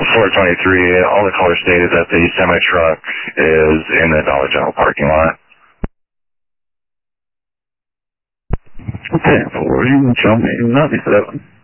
423, all the callers stated that the semi-truck is in the Dollar General parking lot. Okay, 4, you can show me 97.